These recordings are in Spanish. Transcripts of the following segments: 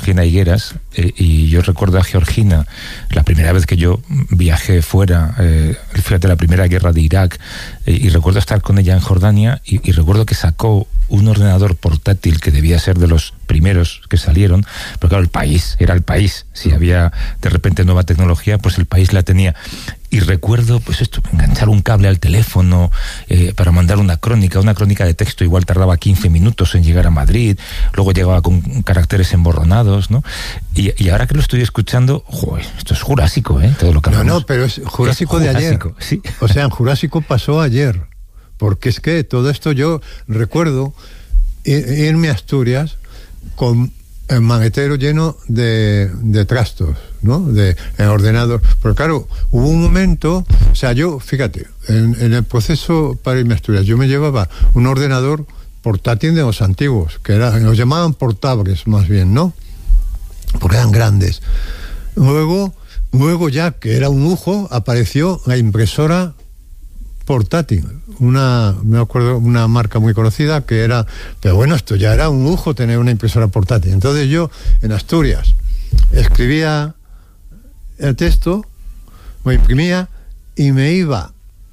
Georgina Higueras, y yo recuerdo a Georgina, la primera vez que yo viajé fuera, fíjate, la primera guerra de Irak, y recuerdo estar con ella en Jordania, y recuerdo que sacó un ordenador portátil que debía ser de los primeros que salieron, pero claro, era el país, si había de repente nueva tecnología, pues el país la tenía. Y recuerdo, pues esto, enganchar un cable al teléfono para mandar una crónica de texto, igual tardaba 15 minutos en llegar a Madrid, luego llegaba con caracteres emborronados, ¿no? Y ahora que lo estoy escuchando, joder, esto es jurásico, todo lo que hablamos. No, pero es jurásico de ayer. Sí. O sea, en Jurásico pasó ayer, porque es que todo esto yo recuerdo irme a Asturias con el maletero lleno de trastos, ¿no? En ordenador. Pero claro, hubo un momento, o sea, yo, fíjate, en el proceso para irme a Asturias, yo me llevaba un ordenador portátil de los antiguos, que los llamaban portables más bien, ¿no? Porque eran grandes. Luego ya, que era un lujo, apareció la impresora portátil, me acuerdo, una marca muy conocida que era, pero bueno, esto ya era un lujo tener una impresora portátil. Entonces yo en Asturias escribía el texto, lo imprimía y me iba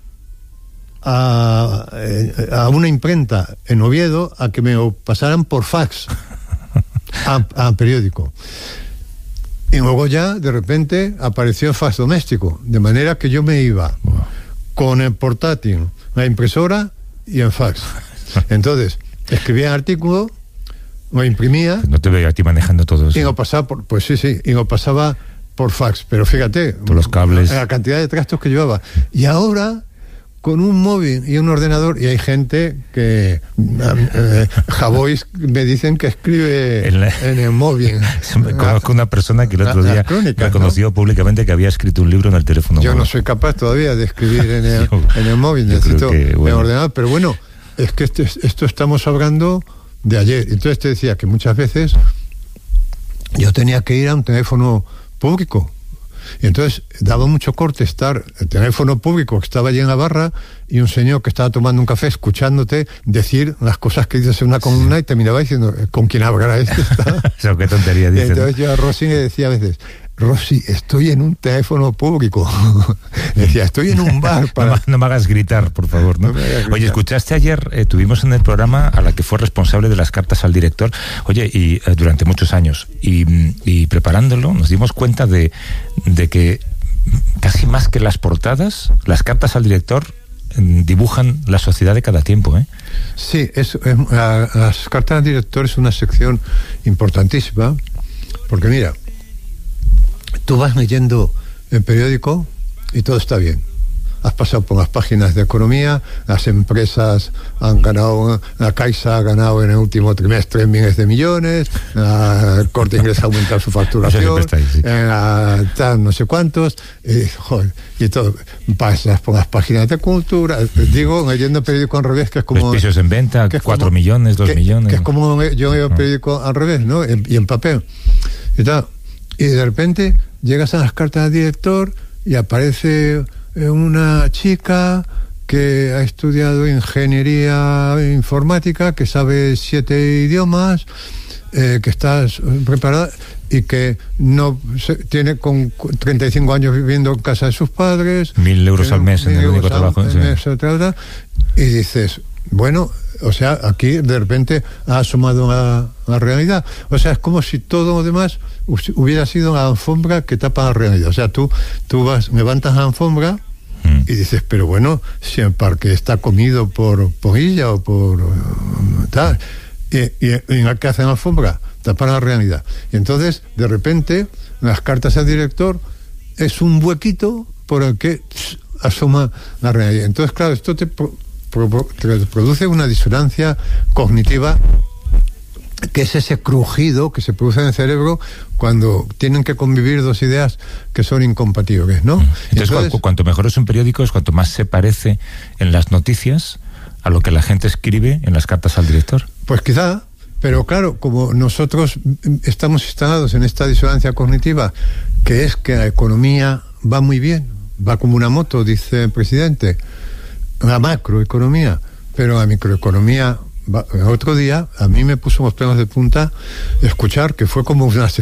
a una imprenta en Oviedo a que me lo pasaran por fax a periódico. Y luego ya de repente apareció el fax doméstico, de manera que yo me iba con el portátil, la impresora y el fax. Entonces, escribía el artículo, lo imprimía. No te veía a ti manejando todo eso. Y lo pasaba y lo pasaba por fax. Pero fíjate, todos los cables, la cantidad de trastos que llevaba. Y ahora, con un móvil y un ordenador, y hay gente que Javois me dicen que escribe en el móvil. Conozco una persona que el otro día reconoció públicamente que había escrito un libro en el teléfono yo móvil. No soy capaz todavía de escribir en el móvil, necesito el ordenador, pero bueno, es que esto estamos hablando de ayer. Entonces te decía que muchas veces yo tenía que ir a un teléfono público. Y entonces daba mucho corte estar el teléfono público que estaba allí en la barra y un señor que estaba tomando un café escuchándote decir las cosas que dices en una columna y terminaba diciendo, ¿con quién hablará este? Eso, qué tontería dicen. Entonces yo a Rosy le decía a veces, Rosy, estoy en un teléfono público. Decía, estoy en un bar. No me hagas gritar, por favor, ¿no? Oye, escuchaste ayer, tuvimos en el programa a la que fue responsable de las cartas al director, oye, y durante muchos años, y preparándolo nos dimos cuenta de que casi más que las portadas, las cartas al director dibujan la sociedad de cada tiempo, ¿eh? Sí, las cartas al director es una sección importantísima, porque mira, tú vas leyendo el periódico y todo está bien. Has pasado por las páginas de economía, las empresas han ganado, la Caixa ha ganado en el último trimestre miles de millones, el Corte Inglés ha aumentado su facturación, tal, no sé cuántos, y todo. Pasas por las páginas de cultura, digo, leyendo el periódico al revés, que es como... Los pisos en venta, 4 millones, 2 millones. Que es como yo leo el periódico al revés, ¿no? Y en papel. Y tal. Y de repente llegas a las cartas del director y aparece una chica que ha estudiado ingeniería informática, que sabe 7 idiomas, que está preparada y que no tiene con 35 años viviendo en casa de sus padres. 1.000 euros al mes en el único trabajo. Y dices, bueno, o sea, aquí de repente ha asomado la realidad. O sea, es como si todo lo demás hubiera sido la alfombra que tapa la realidad. O sea, tú levantas la alfombra y dices, pero bueno, si el parque está comido por ella o por tal, y en la que hacen la alfombra, tapar la realidad. Y entonces, de repente, las cartas al director es un huequito por el que asoma la realidad. Entonces, claro, esto te produce una disonancia cognitiva, que es ese crujido que se produce en el cerebro cuando tienen que convivir dos ideas que son incompatibles, ¿no? Entonces cuanto mejor es un periódico es cuanto más se parece en las noticias a lo que la gente escribe en las cartas al director. Pues quizá, pero claro, como nosotros estamos instalados en esta disonancia cognitiva, que es que la economía va muy bien, va como una moto, dice el presidente, la macroeconomía, pero la microeconomía, el otro día a mí me puso los pelos de punta escuchar que fue como una